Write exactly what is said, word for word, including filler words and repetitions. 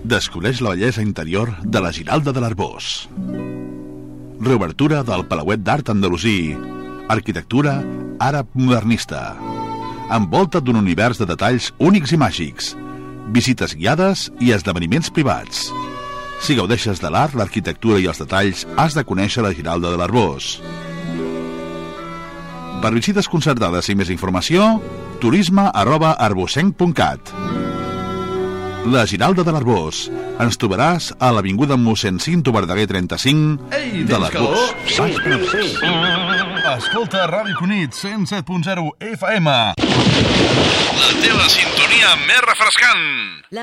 Descobreix la bellesa interior de la Giralda de l'Arboç. Reobertura del Palauet d'Art Andalusí. Arquitectura àrab modernista. Envolta't d'un univers de detalls únics i màgics. Visites guiades i esdeveniments privats. Si gaudeixes de l'art, l'arquitectura i els detalls, has de conèixer la Giralda de l'Arboç. Per visites concertades i més informació, turisme arroba arbocenc punt cat. La Giralda de l'Arboç. Ens trobaràs a l'avinguda mossèn Cinto Verdaguer trenta-cinc de l'Arboç. Escolta Ràdio Cunit cent set punt zero F M. La teva sintonia més refrescant.